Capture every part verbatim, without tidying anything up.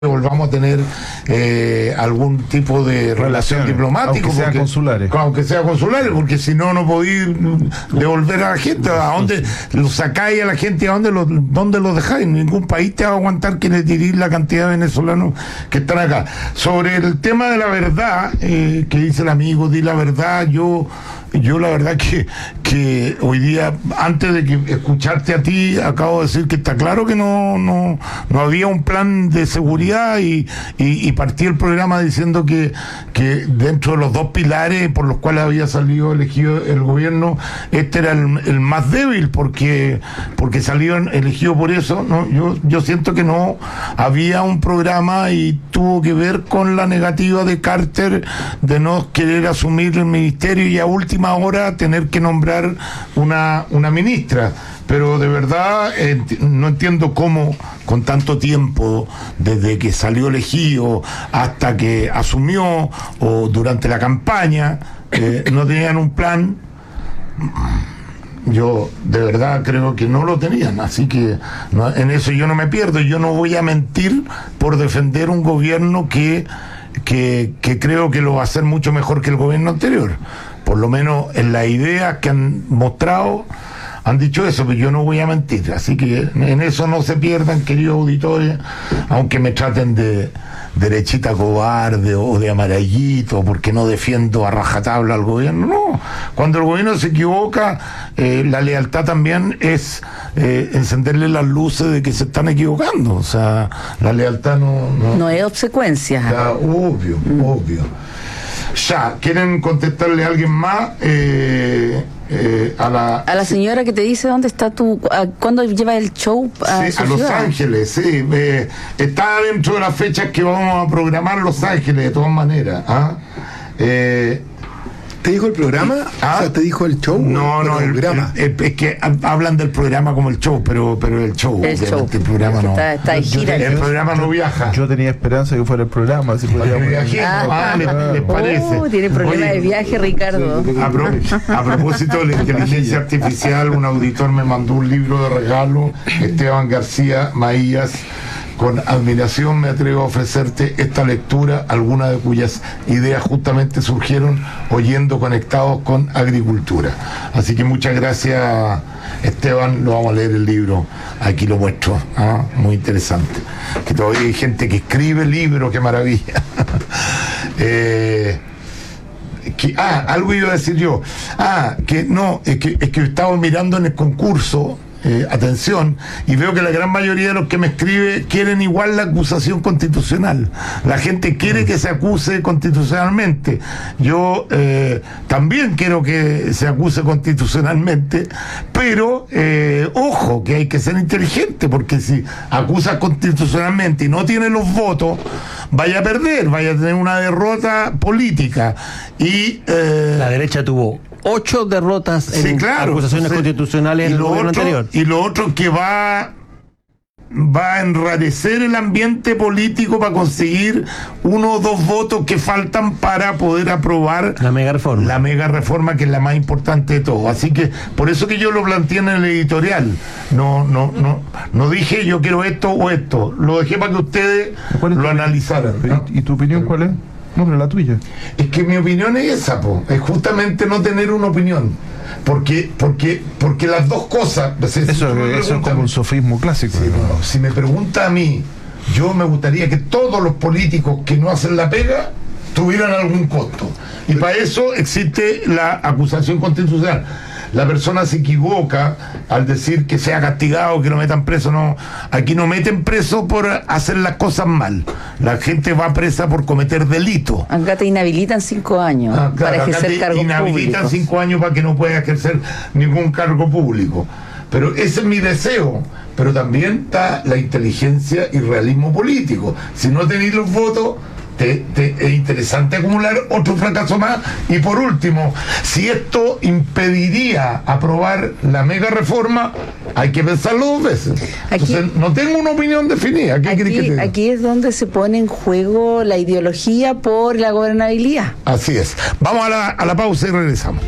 volvamos a tener eh, algún tipo de relación diplomática, aunque sea consulares, aunque sea consulares, porque si no no podéis devolver a la gente. ¿A dónde lo sacáis a la gente? ¿A dónde lo, dónde lo dejáis? Ningún país te va a aguantar que le tiréis la cantidad de venezolanos que están acá. Sobre el tema de la verdad, eh, que dice el amigo, di la verdad, yo Yo la verdad que, que hoy día, antes de que escucharte a ti, acabo de decir que está claro que no, no, no había un plan de seguridad y, y, y partí el programa diciendo que, que dentro de los dos pilares por los cuales había salido elegido el gobierno, este era el, el más débil porque, porque salieron elegidos por eso, ¿no? Yo, yo siento que no había un programa y tuvo que ver con la negativa de Carter de no querer asumir el ministerio y a última hora tener que nombrar una, una ministra. Pero de verdad eh, no entiendo cómo con tanto tiempo, desde que salió elegido hasta que asumió o durante la campaña, eh, no tenían un plan. Yo de verdad creo que no lo tenían, así que no, en eso yo no me pierdo. Yo no voy a mentir por defender un gobierno que, que, que creo que lo va a hacer mucho mejor que el gobierno anterior. Por lo menos en las ideas que han mostrado han dicho eso, pero yo no voy a mentir. Así que en eso no se pierdan, queridos auditores, aunque me traten de derechita cobarde o de amarillito porque no defiendo a rajatabla al gobierno. No, cuando el gobierno se equivoca, eh, la lealtad también es eh, encenderle las luces de que se están equivocando. O sea, la lealtad no... No, no es obsecuencia. Ya, obvio, mm. obvio. Ya, ¿quieren contestarle a alguien más? Eh, eh, a la a la señora que te dice dónde está tu... A, ¿cuándo lleva el show a, sí, a Los ciudad? Ángeles, sí. Eh, está dentro de las fechas que vamos a programar Los Ángeles, de todas maneras. ¿Ah? Eh, ¿Te dijo el programa? ¿Ah? O sea, ¿te dijo el show? No, no, el programa. El, el, es que hablan del programa como el show, pero pero el show, el, show. el programa no. Está, está en gira. El programa no viaja. Yo tenía esperanza de que fuera el programa. Si ah, ah, ¿les, ¿les parece? Oh, tiene problema Oye, de viaje, Ricardo. A, pro, a propósito de la inteligencia artificial, un auditor me mandó un libro de regalo, Esteban García Maías. Con admiración me atrevo a ofrecerte esta lectura, algunas de cuyas ideas justamente surgieron oyendo Conectados con Agricultura. Así que muchas gracias, Esteban. Lo vamos a leer el libro, aquí lo muestro. ¿Ah? Muy interesante. Que todavía hay gente que escribe libros, qué maravilla. eh, que, ah, algo iba a decir yo. Ah, que no, es que, es que estaba mirando en el concurso. Eh, atención, y veo que la gran mayoría de los que me escribe quieren igual la acusación constitucional. La gente quiere que se acuse constitucionalmente. Yo eh, también quiero que se acuse constitucionalmente, pero eh, ojo, que hay que ser inteligente, porque si acusas constitucionalmente y no tiene los votos, vaya a perder, vaya a tener una derrota política. Y eh, la derecha tuvo ocho derrotas en sí, claro, acusaciones sí, constitucionales en el gobierno otro, anterior. Y lo otro que va, va a enrarecer el ambiente político para conseguir uno o dos votos que faltan para poder aprobar la mega reforma. La mega reforma, que es la más importante de todo. Así que por eso que yo lo planteé en el editorial. No, no, no, no dije yo quiero esto o esto. Lo dejé para que ustedes lo analizaran. ¿no? ¿Y tu opinión cuál es? No, pero la tuya. Es que mi opinión es esa, po. Es justamente no tener una opinión. Porque, porque, porque las dos cosas. Si eso, si eso es como un sofismo clásico. Sí, bueno, si me pregunta a mí, yo me gustaría que todos los políticos que no hacen la pega tuvieran algún costo. Y para eso existe la acusación constitucional. La persona se equivoca al decir que sea castigado, que lo metan preso. No, aquí no meten preso por hacer las cosas mal. La gente va presa por cometer delito. Acá te inhabilitan cinco años ah, claro, para ejercer cargos públicos. Inhabilitan cinco años para que no puedas ejercer ningún cargo público. Pero ese es mi deseo. Pero también está la inteligencia y realismo político. Si no tenéis los votos, Te, te, es interesante acumular otro fracaso más. Y por último, si esto impediría aprobar la mega reforma, hay que pensarlo dos veces. Aquí, Entonces, no tengo una opinión definida. ¿Qué aquí, que te aquí es donde se pone en juego la ideología por la gobernabilidad. Así es. Vamos a la, a la pausa y regresamos.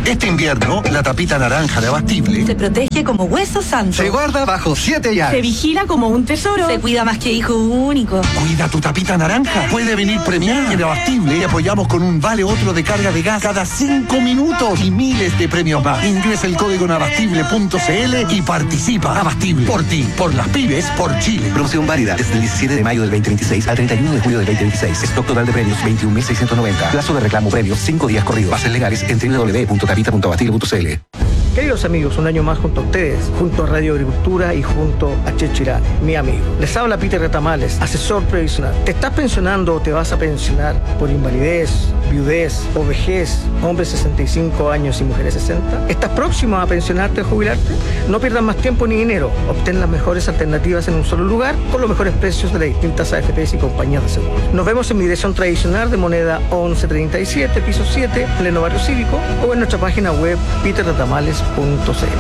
Este invierno, la tapita naranja de Abastible se protege como hueso santo. se guarda bajo siete llaves. Se vigila como un tesoro. Se cuida más que hijo único. Cuida tu tapita naranja. Puede venir premiada en Abastible y apoyamos con un vale otro de carga de gas cada cinco minutos y miles de premios más. Ingresa el código en abastible punto c l y participa. Abastible. Por ti, por las pymes, por Chile. Promoción válida desde el diecisiete de mayo del veinte veintiséis al treinta y uno de julio del veinte veintiséis. Stock total de premios veintiún mil seiscientos noventa. Plazo de reclamo premios cinco días corridos. Bases legales en doble u doble u doble u punto tapita punto abastible punto c l. Queridos amigos, un año más junto a ustedes, junto a Radio Agricultura y junto a Checho Irane, mi amigo. Les habla Peter Retamales, asesor previsional. ¿Te estás pensionando o te vas a pensionar por invalidez, viudez o vejez, hombres sesenta y cinco años y mujeres sesenta? ¿Estás próximo a pensionarte o jubilarte? No pierdas más tiempo ni dinero. Obtén las mejores alternativas en un solo lugar con los mejores precios de las distintas A F Pes y compañías de seguros. Nos vemos en mi dirección tradicional de moneda once treinta y siete, piso siete, pleno barrio cívico, o en nuestra página web peter retamales punto c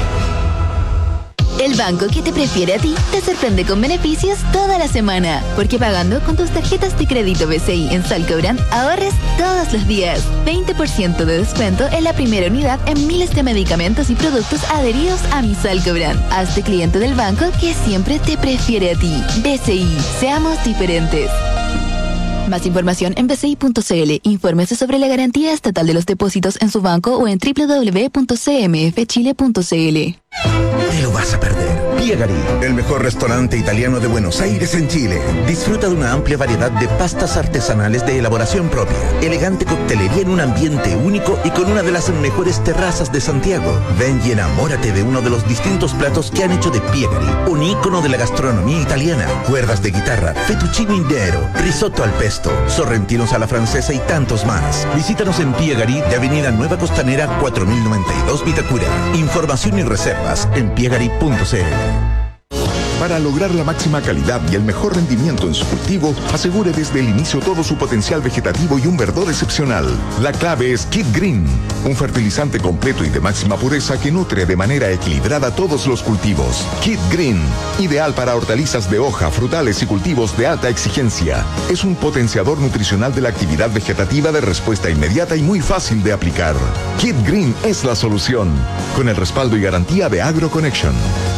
l. El banco que te prefiere a ti te sorprende con beneficios toda la semana. Porque pagando con tus tarjetas de crédito B C I en Salcobrand, ahorres todos los días. veinte por ciento de descuento en la primera unidad en miles de medicamentos y productos adheridos a mi Salcobrand. Hazte cliente del banco que siempre te prefiere a ti. B C I, seamos diferentes. Más información en b c i punto c l. Infórmese sobre la garantía estatal de los depósitos en su banco o en doble u doble u doble u punto c m f chile punto c l. Te lo vas a perder. Piegari, el mejor restaurante italiano de Buenos Aires en Chile. Disfruta de una amplia variedad de pastas artesanales de elaboración propia, elegante coctelería en un ambiente único y con una de las mejores terrazas de Santiago. Ven y enamórate de uno de los distintos platos que han hecho de Piegari, un ícono de la gastronomía italiana. Cuerdas de guitarra, fettuccine indero, risotto al pesto, sorrentinos a la francesa y tantos más. Visítanos en Piegari de Avenida Nueva Costanera cuatro mil noventa y dos Vitacura. Información y reservas en piegari punto c l. Para lograr la máxima calidad y el mejor rendimiento en su cultivo, asegure desde el inicio todo su potencial vegetativo y un verdor excepcional. La clave es Kid Green, un fertilizante completo y de máxima pureza que nutre de manera equilibrada todos los cultivos. Kid Green, ideal para hortalizas de hoja, frutales y cultivos de alta exigencia. Es un potenciador nutricional de la actividad vegetativa de respuesta inmediata y muy fácil de aplicar. Kid Green es la solución, con el respaldo y garantía de AgroConnection.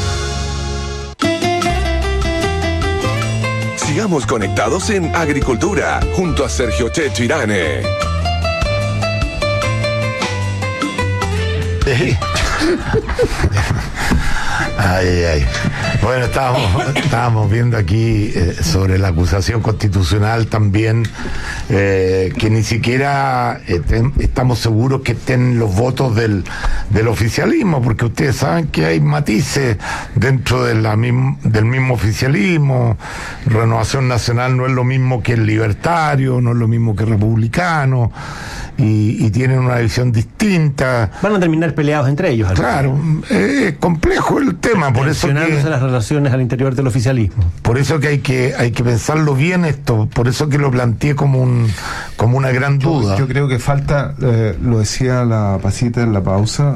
Sigamos conectados en Agricultura, junto a Sergio Checho Irane. Ay, ay. Bueno, estábamos, estábamos viendo aquí eh, sobre la acusación constitucional también, eh, que ni siquiera eh, ten, estamos seguros que estén los votos del, del oficialismo, porque ustedes saben que hay matices dentro de la mismo, del mismo oficialismo. Renovación Nacional no es lo mismo que el Libertario, no es lo mismo que el Republicano, y, y tienen una visión distinta. Van a terminar peleados entre ellos. Claro, es eh, complejo el tema, por eso que las relaciones al interior del oficialismo. Por eso que hay que hay que pensarlo bien esto, por eso que lo planteé como un como una gran duda. Yo, yo creo que falta, eh, lo decía la Pasita en la pausa,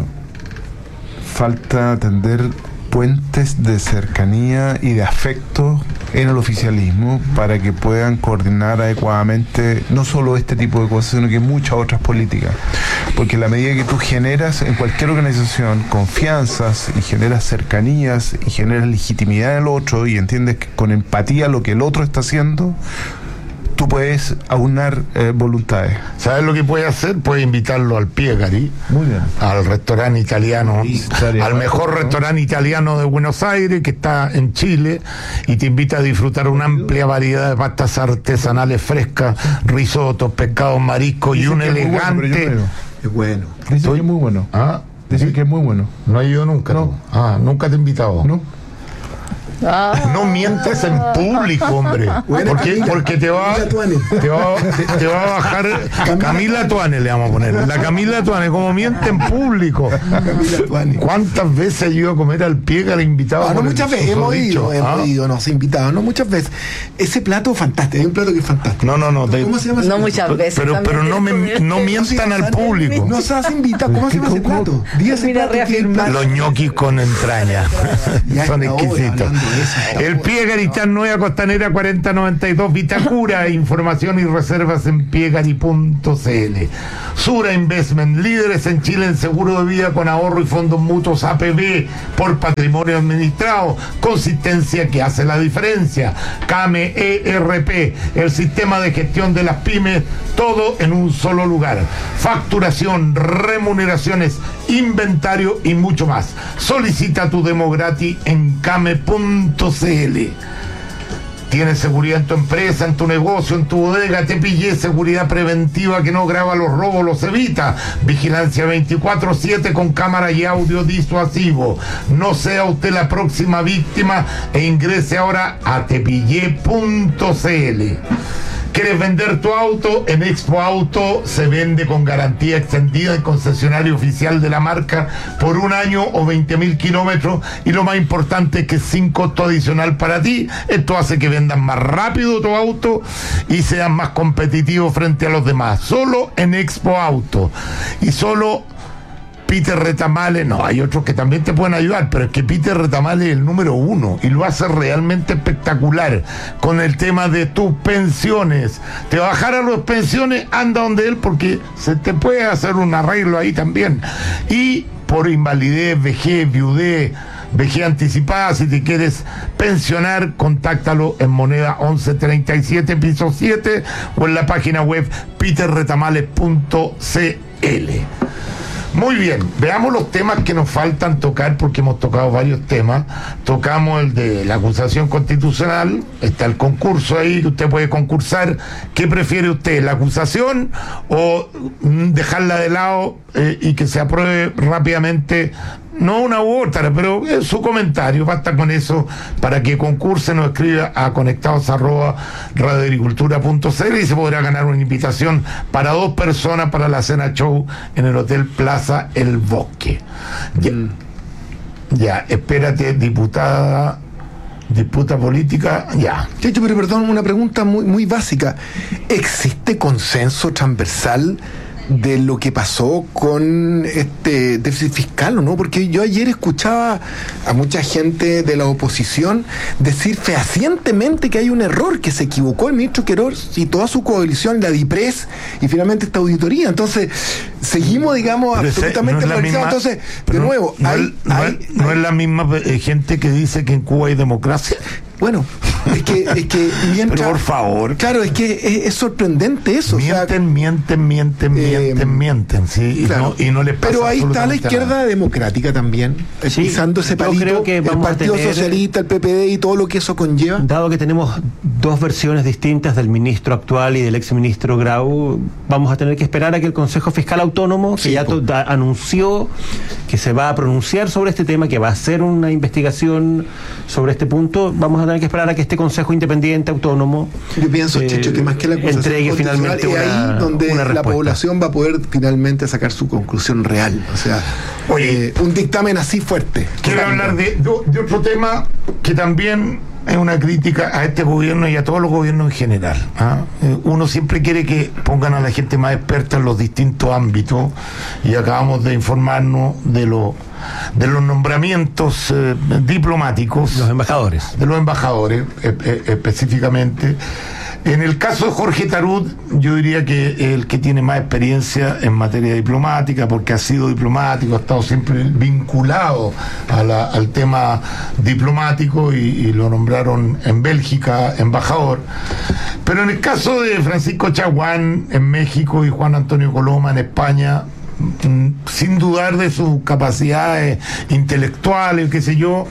falta tender puentes de cercanía y de afecto en el oficialismo para que puedan coordinar adecuadamente no solo este tipo de cosas, sino que muchas otras políticas. Porque en la medida que tú generas en cualquier organización confianzas y generas cercanías y generas legitimidad en el otro y entiendes que con empatía lo que el otro está haciendo, tú puedes aunar eh, voluntades. ¿Sabes lo que puedes hacer? Puedes invitarlo al Piegari, muy bien, al restaurante italiano, sí, al mejor ¿no? restaurante italiano de Buenos Aires, que está en Chile, y te invita a disfrutar una amplia variedad de pastas artesanales frescas, risotos, pescados, mariscos y un elegante. Es bueno. Dicen que es muy bueno. ¿Ah? Dicen que es muy bueno. No he ido nunca. No. Ah, nunca te he invitado. No. Ah. No mientas en público, hombre. Bueno, porque Camila, porque te va, te va te, te va a bajar Camila, Camila Tuane, le vamos a poner. La Camila Tuane, como miente en público. ¿Cuántas veces yo iba a comer al pie que le invitaba? Ah, no, muchas veces, hemos ido, hemos ¿Ah? ido, nos invitado, no muchas veces. Ese plato fantástico, hay un plato que es fantástico. No, no, no. Te, ¿Cómo se llama ese No plato? muchas veces. Pero, pero no, me, no mientan al público. No se has invitado, ¿cómo se llama ese plato? Mira, reafirmar. Los ñoquis con entraña. Son exquisitos. El Piegari está en Nueva Costanera cuarenta noventa y dos Vitacura. Información y reservas en piegari punto cl. Sura Investment, líderes en Chile en seguro de vida con ahorro y fondos mutuos A P B por patrimonio administrado. Consistencia que hace la diferencia. Came E R P, el sistema de gestión de las pymes, todo en un solo lugar. Facturación, remuneraciones, inventario y mucho más. Solicita tu demo gratis en came punto cl. Tienes seguridad en tu empresa, en tu negocio, en tu bodega. Te pillé, seguridad preventiva que no graba los robos, los evita. Vigilancia veinticuatro siete con cámara y audio disuasivo. No sea usted la próxima víctima e ingrese ahora a tepillé punto cl. ¿Quieres vender tu auto? En Expo Auto se vende con garantía extendida en concesionario oficial de la marca por un año o veinte mil kilómetros, y lo más importante es que es sin costo adicional para ti. Esto hace que vendas más rápido tu auto y seas más competitivo frente a los demás. Solo en Expo Auto. Y solo Peter Retamales, no, hay otros que también te pueden ayudar, pero es que Peter Retamales es el número uno y lo hace realmente espectacular con el tema de tus pensiones. Te va a bajar a las pensiones, anda donde él, porque se te puede hacer un arreglo ahí también. Y por invalidez, vejez, viudez, vejez anticipada, si te quieres pensionar, contáctalo en Moneda once treinta y siete, piso siete, o en la página web peter retamales punto cl. Muy bien, veamos los temas que nos faltan tocar, porque hemos tocado varios temas. Tocamos el de la acusación constitucional, está el concurso ahí, que usted puede concursar. ¿Qué prefiere usted, la acusación o dejarla de lado eh, y que se apruebe rápidamente? No una u otra, pero es su comentario, basta con eso para que concurse. Nos escriba a conectados arroba radioagricultura punto cl y se podrá ganar una invitación para dos personas para la cena show en el Hotel Plaza El Bosque. Ya, ya espérate, diputada, disputa política, ya. Checho, pero perdón, una pregunta muy, muy básica. ¿Existe consenso transversal de lo que pasó con este déficit fiscal o no? Porque yo ayer escuchaba a mucha gente de la oposición decir fehacientemente que hay un error, que se equivocó el ministro Querós y toda su coalición, la DIPRES y finalmente esta auditoría. Entonces seguimos, digamos, pero absolutamente no es polarizados. Entonces, de no, nuevo, no, hay, no, hay, no hay, es la misma eh, gente que dice que en Cuba hay democracia. Bueno, es que, es que mientras, pero por favor. Claro, es que es, es sorprendente eso. Mienten, o sea, mienten, mienten, eh, mienten, mienten, sí, claro. y, no, y no les pasa. Pero ahí está la izquierda nada. democrática también, sí, pisando ese palito, creo que el vamos Partido a tener, Socialista, el P P D y todo lo que eso conlleva. Dado que tenemos dos versiones distintas del ministro actual y del exministro Grau, vamos a tener que esperar a que el Consejo Fiscal Autónomo, que sí, ya to, da, anunció que se va a pronunciar sobre este tema, que va a hacer una investigación sobre este punto, vamos a tener que esperar a que este Consejo Independiente Autónomo, yo pienso, eh, Checho, que más que la acusación entregue finalmente una, es ahí donde una la población va a poder finalmente sacar su conclusión real. O sea, oye, eh, un dictamen así fuerte. Quiero hablar de, de, de otro tema que también es una crítica a este gobierno y a todos los gobiernos en general. ¿ah? Eh, uno siempre quiere que pongan a la gente más experta en los distintos ámbitos, y acabamos de informarnos de los de los nombramientos eh, diplomáticos, los embajadores de los embajadores eh, eh, específicamente. En el caso de Jorge Tarut, yo diría que es el que tiene más experiencia en materia diplomática, porque ha sido diplomático, ha estado siempre vinculado a la, al tema diplomático, y, y lo nombraron en Bélgica embajador. Pero en el caso de Francisco Chaguán en México y Juan Antonio Coloma en España, sin dudar de sus capacidades intelectuales, qué sé yo,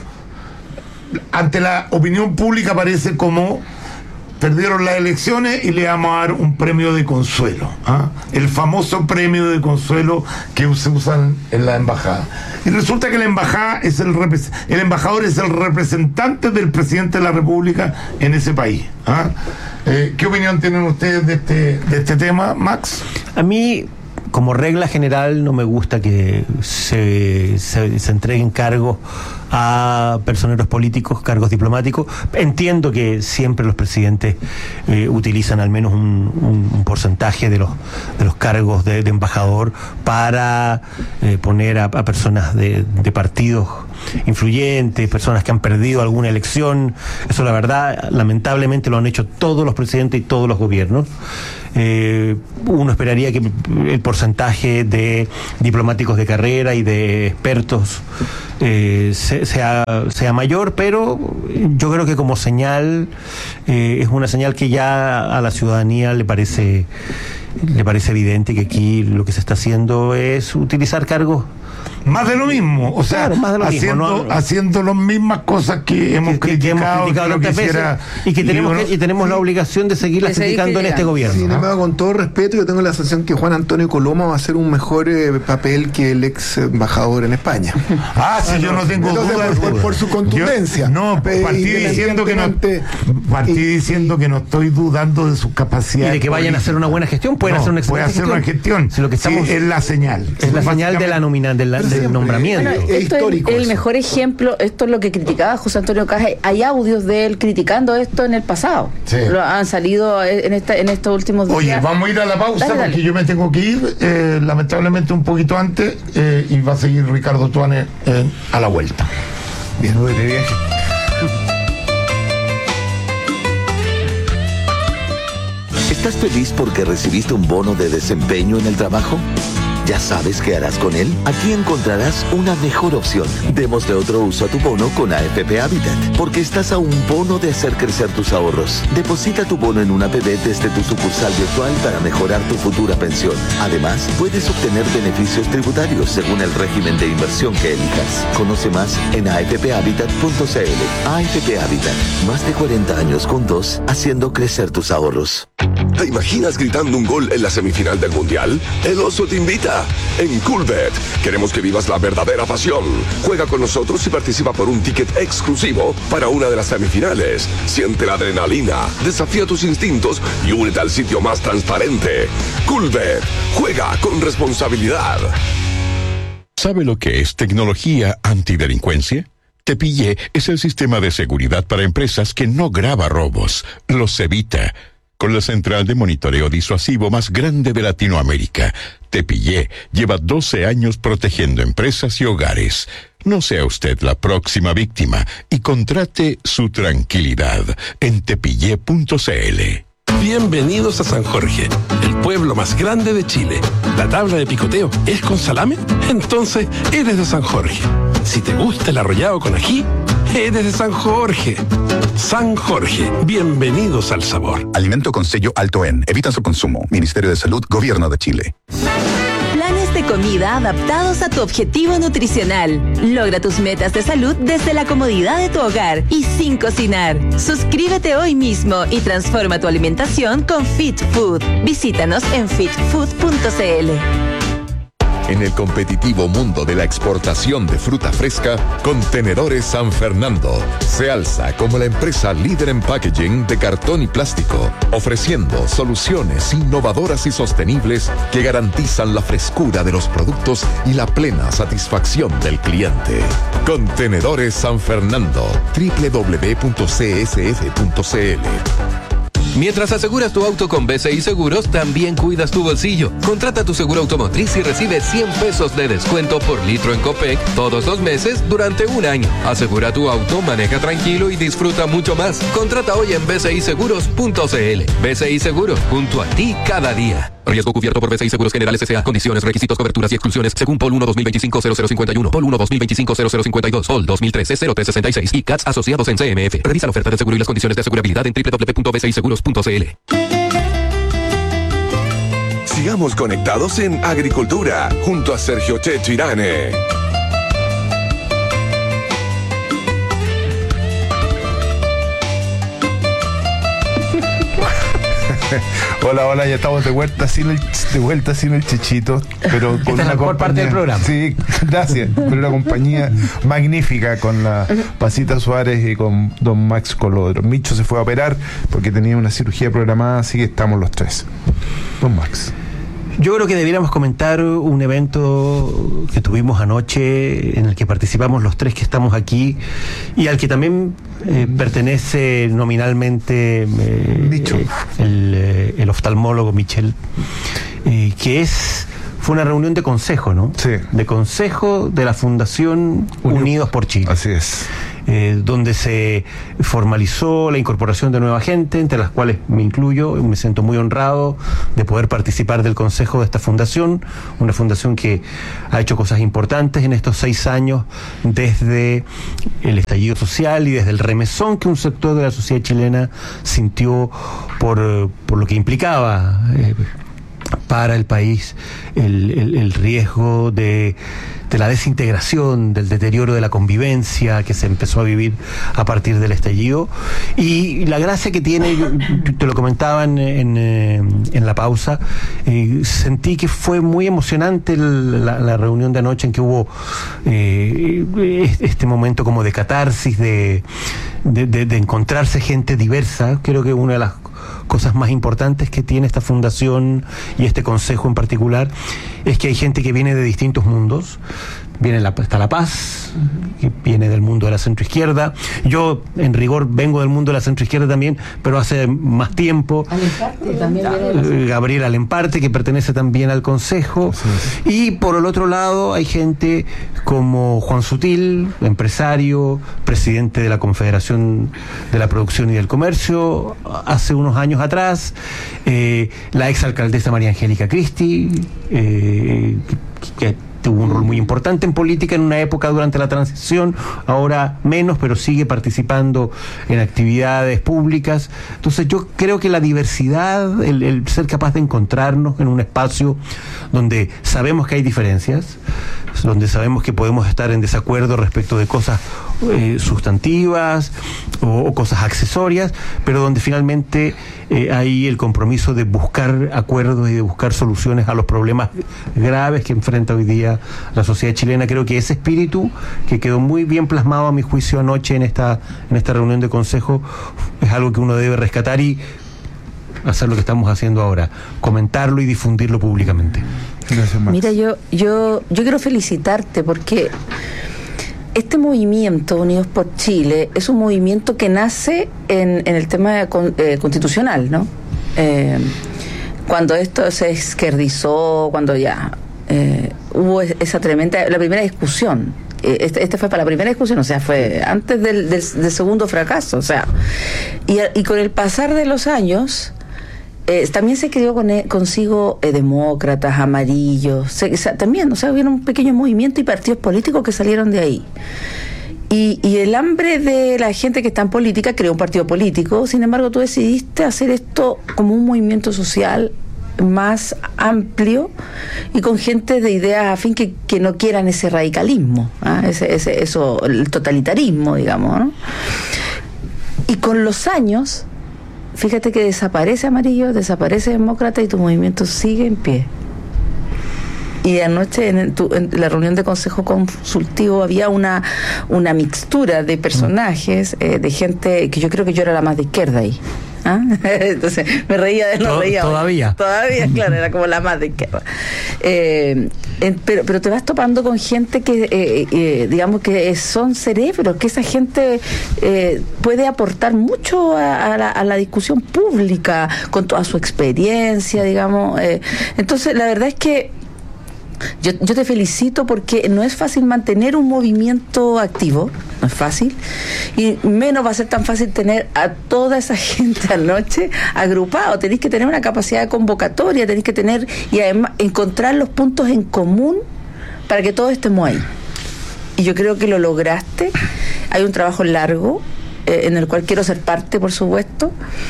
ante la opinión pública parece como perdieron las elecciones y le vamos a dar un premio de consuelo, ¿ah? El famoso premio de consuelo que se usan en la embajada. Y resulta que la embajada es el repres- el embajador es el representante del presidente de la República en ese país, ¿ah? Eh, ¿qué opinión tienen ustedes de este, de este tema, Max? A mí, como regla general no me gusta que se, se, se entreguen cargos a personeros políticos, cargos diplomáticos. Entiendo que siempre los presidentes eh, utilizan al menos un, un, un porcentaje de los de los cargos de, de embajador para eh, poner a, a personas de, de partidos influyentes, personas que han perdido alguna elección. Eso, la verdad, lamentablemente lo han hecho todos los presidentes y todos los gobiernos. Eh, uno esperaría que el porcentaje de diplomáticos de carrera y de expertos eh, se, sea, sea mayor, pero yo creo que como señal eh, es una señal que ya a la ciudadanía le parece le parece evidente que aquí lo que se está haciendo es utilizar cargos más de lo mismo, o sea, claro, más de lo haciendo, mismo, ¿no? haciendo las mismas cosas que hemos que, criticado, que hemos criticado que tantas quisiera, veces y que tenemos, y, que, y tenemos la obligación de seguirlas criticando en este gobierno. Sin embargo, con todo respeto, yo tengo la sensación que Juan Antonio Coloma va a hacer un mejor eh, papel que el ex embajador en España. Ah, sí, yo no tengo Entonces, duda. por, por, por su contundencia. Yo, no, Eh, partí diciendo que no partí y, diciendo que no estoy dudando de sus capacidades. Y de que vayan políticas. a hacer una buena gestión, pueden no, hacer una puede excelente hacer gestión. una gestión. Si lo que estamos, sí, es la señal. Es la señal de la nomina, de la, del siempre, nombramiento. Bueno, es esto histórico es el eso. mejor ejemplo, esto es lo que criticaba José Antonio Caja. Hay audios de él criticando esto en el pasado. Sí. Lo han salido en esta, en estos últimos días. Oye, vamos a ir a la pausa Dale, dale. porque yo me tengo que ir, eh, lamentablemente un poquito antes, eh, y va a seguir Ricardo Tuane eh, a la vuelta. Bien, de viaje. ¿Estás feliz porque recibiste un bono de desempeño en el trabajo? ¿Ya sabes qué harás con él? Aquí encontrarás una mejor opción. Démosle otro uso a tu bono con A F P Habitat, porque estás a un bono de hacer crecer tus ahorros. Deposita tu bono en una P B desde tu sucursal virtual para mejorar tu futura pensión. Además, puedes obtener beneficios tributarios según el régimen de inversión que elijas. Conoce más en a f p habitat punto c l. A F P Habitat, más de cuarenta años juntos, haciendo crecer tus ahorros. ¿Te imaginas gritando un gol en la semifinal del Mundial? El Oso te invita. En Coolbet queremos que vivas la verdadera pasión. Juega con nosotros y participa por un ticket exclusivo para una de las semifinales. Siente la adrenalina, desafía tus instintos y únete al sitio más transparente. Coolbet. Juega con responsabilidad. ¿Sabe lo que es tecnología antidelincuencia? Te Pillé es el sistema de seguridad para empresas que no graba robos, los evita. Con la central de monitoreo disuasivo más grande de Latinoamérica, Te Pillé lleva doce años protegiendo empresas y hogares. No sea usted la próxima víctima y contrate su tranquilidad en tepillé punto c l. Bienvenidos a San Jorge, el pueblo más grande de Chile. ¿La tabla de picoteo es con salame? Entonces eres de San Jorge. Si te gusta el arrollado con ají, eres de San Jorge. San Jorge, bienvenidos al sabor. Alimento con sello Alto En. Evita su consumo. Ministerio de Salud, Gobierno de Chile. Planes de comida adaptados a tu objetivo nutricional. Logra tus metas de salud desde la comodidad de tu hogar y sin cocinar. Suscríbete hoy mismo y transforma tu alimentación con Fit Food. Visítanos en fit food punto c l. En el competitivo mundo de la exportación de fruta fresca, Contenedores San Fernando se alza como la empresa líder en packaging de cartón y plástico, ofreciendo soluciones innovadoras y sostenibles que garantizan la frescura de los productos y la plena satisfacción del cliente. Contenedores San Fernando, doble u doble u doble u punto c s f punto c l. Mientras aseguras tu auto con B C I Seguros, también cuidas tu bolsillo. Contrata tu seguro automotriz y recibe cien pesos de descuento por litro en Copec todos los meses durante un año. Asegura tu auto, maneja tranquilo y disfruta mucho más. Contrata hoy en b c i seguros punto c l. B C I Seguros, junto a ti cada día. Riesgo cubierto por B C I Seguros Generales S A. Condiciones, requisitos, coberturas y exclusiones según P O L uno dos mil veinticinco cero cero cincuenta y uno, P O L uno dos mil veinticinco cero cero cincuenta y dos, P O L dos mil trece cero tres sesenta y seis y C A T S asociados en C M F. Revisa la oferta de seguro y las condiciones de asegurabilidad en doble u doble u doble u punto b c i seguros punto c l. Sigamos conectados en Agricultura junto a Sergio Checho Irane. Hola, hola, ya estamos de vuelta sin el, de vuelta sin el Chechito, pero con Esta es la mejor parte del programa. Sí, gracias, pero una compañía magnífica con la Pasita Suárez y con don Max Colodro. Micho se fue a operar porque tenía una cirugía programada, así que estamos los tres. Don Max. Yo creo que debiéramos comentar un evento que tuvimos anoche en el que participamos los tres que estamos aquí y al que también eh, pertenece nominalmente eh, eh, el, eh, el oftalmólogo Michel, eh, que es fue una reunión de consejo, ¿no? Sí. De consejo de la Fundación Unidos, Unidos por Chile. Así es. Eh, donde se formalizó la incorporación de nueva gente, entre las cuales me incluyo. Me siento muy honrado de poder participar del consejo de esta fundación, una fundación que ha hecho cosas importantes en estos seis años desde el estallido social y desde el remesón que un sector de la sociedad chilena sintió por, por lo que implicaba eh, para el país el, el, el riesgo de, de la desintegración, del deterioro de la convivencia que se empezó a vivir a partir del estallido. Y la gracia que tiene, yo, te lo comentaba en, en, en la pausa, eh, sentí que fue muy emocionante el, la, la reunión de anoche en que hubo eh, este momento como de catarsis, de, de, de, de encontrarse gente diversa. Creo que una de las cosas más importantes que tiene esta fundación y este consejo en particular es que hay gente que viene de distintos mundos. Viene la, está La Paz, que viene del mundo de la centroizquierda. Yo, en rigor, vengo del mundo de la centroizquierda también, pero hace más tiempo. Alemparte también viene. Gabriel Alemparte, que pertenece también al Consejo. Sí. Y por el otro lado hay gente como Juan Sutil, empresario, presidente de la Confederación de la Producción y del Comercio, hace unos años atrás, eh, la exalcaldesa María Angélica Cristi, eh, que tuvo un rol muy importante en política en una época durante la transición, ahora menos, pero sigue participando en actividades públicas. Entonces yo creo que la diversidad, el, el ser capaz de encontrarnos en un espacio donde sabemos que hay diferencias, donde sabemos que podemos estar en desacuerdo respecto de cosas eh, sustantivas o, o cosas accesorias, pero donde finalmente eh, hay el compromiso de buscar acuerdos y de buscar soluciones a los problemas graves que enfrenta hoy día la sociedad chilena. Creo que ese espíritu, que quedó muy bien plasmado a mi juicio anoche en esta, en esta reunión de consejo, es algo que uno debe rescatar y hacer lo que estamos haciendo ahora, comentarlo y difundirlo públicamente. Gracias, Max. Mira, yo, yo, yo quiero felicitarte porque este movimiento Unidos por Chile es un movimiento que nace en, en el tema con, eh, constitucional, ¿no? Eh, cuando esto se izquierdizó, cuando ya eh, hubo esa tremenda, la primera discusión. Este, este fue para la primera discusión, o sea, fue antes del, del, del segundo fracaso, o sea, y, y con el pasar de los años Eh, también se creó con, consigo eh, demócratas, amarillos, se, o sea, también, o sea, hubo un pequeño movimiento y partidos políticos que salieron de ahí. Y, y el hambre de la gente que está en política creó un partido político. Sin embargo, tú decidiste hacer esto como un movimiento social más amplio y con gente de ideas afín que, que no quieran ese radicalismo, ¿eh? ese, ese, eso, el totalitarismo, digamos, ¿no? Y con los años, fíjate que desaparece Amarillo, desaparece Demócrata y tu movimiento sigue en pie. Y anoche en, tu, en la reunión de consejo consultivo había una, una mixtura de personajes, eh, de gente que yo creo que yo era la más de izquierda ahí. ¿Ah? Entonces me reía de no reía. Todavía. Todavía, claro, era como la más de izquierda. Eh, en, pero, pero te vas topando con gente que, eh, eh, digamos, que son cerebros, que esa gente eh, puede aportar mucho a, a, la, a la discusión pública, con toda su experiencia, digamos. Eh. Entonces, la verdad es que Yo, yo te felicito porque no es fácil mantener un movimiento activo, no es fácil, y menos va a ser tan fácil tener a toda esa gente anoche agrupado. Tenéis que tener una capacidad de convocatoria, tenéis que tener y además encontrar los puntos en común para que todos estemos ahí. Y yo creo que lo lograste. Hay un trabajo largo eh, en el cual quiero ser parte, por supuesto.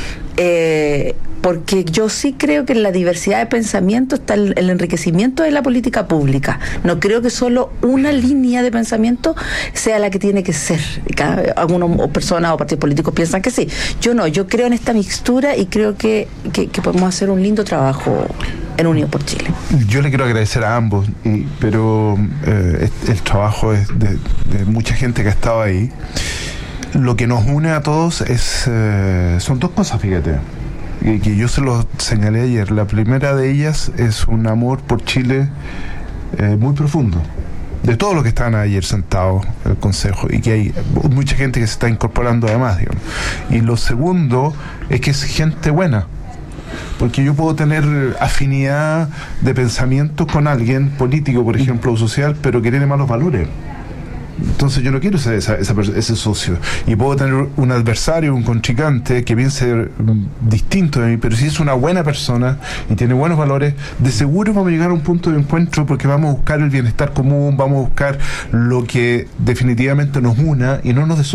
Eh, porque yo sí creo que en la diversidad de pensamiento está el, el enriquecimiento de la política pública. No creo que solo una línea de pensamiento sea la que tiene que ser. Cada, algunas o personas o partidos políticos piensan que sí. Yo no, yo creo en esta mixtura y creo que, que, que podemos hacer un lindo trabajo en Unidos por Chile. Yo le quiero agradecer a ambos, y, pero eh, el trabajo es de, de mucha gente que ha estado ahí. Lo que nos une a todos es eh, son dos cosas, fíjate. que, que yo se los señalé ayer. La primera de ellas es un amor por Chile eh, muy profundo, de todos los que estaban ayer sentados en el Consejo, y que hay mucha gente que se está incorporando además, digamos. Y lo segundo es que es gente buena, porque yo puedo tener afinidad de pensamientos con alguien político, por ejemplo, o social, pero que tiene malos valores. Entonces yo no quiero ser esa, esa, ese socio. Y puedo tener un adversario, un contrincante que piense mm, distinto de mí, pero si es una buena persona y tiene buenos valores, de seguro vamos a llegar a un punto de encuentro, porque vamos a buscar el bienestar común, vamos a buscar lo que definitivamente nos una y no nos